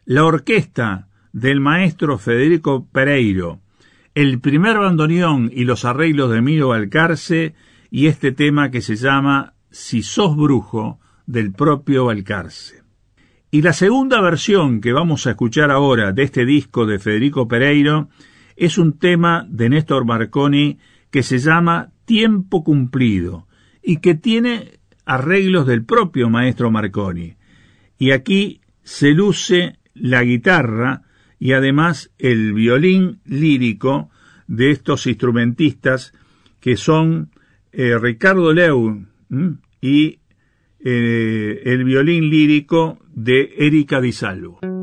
la orquesta del maestro Federico Pereiro, el primer bandoneón y los arreglos de Emilio Balcarce, y este tema que se llama Si sos brujo, del propio Balcarce. Y la segunda versión que vamos a escuchar ahora de este disco de Federico Pereiro es un tema de Néstor Marconi que se llama Tiempo Cumplido y que tiene arreglos del propio maestro Marconi. Y aquí se luce la guitarra y además el violín lírico de estos instrumentistas que son Ricardo Leu y el violín lírico de Erika Di Salvo.